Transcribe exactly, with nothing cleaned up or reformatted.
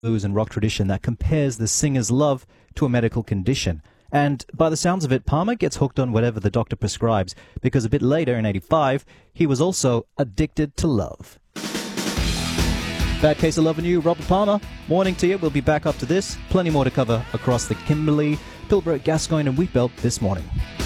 blues and rock tradition that compares the singer's love to a medical condition. And by the sounds of it, Palmer gets hooked on whatever the doctor prescribes, because a bit later, in eighty-five, he was also addicted to love. Bad Case of Loving You, Robert Palmer. Morning to you. We'll be back up to this. Plenty more to cover across the Kimberley, Pilbara, Gascoyne and Wheatbelt this morning.